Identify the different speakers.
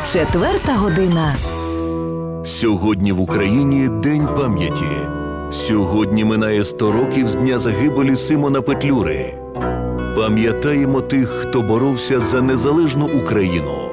Speaker 1: 4 година.
Speaker 2: Сьогодні в Україні День пам'яті. Сьогодні минає 100 років з дня загибелі Симона Петлюри. Пам'ятаємо тих, хто боровся за незалежну Україну.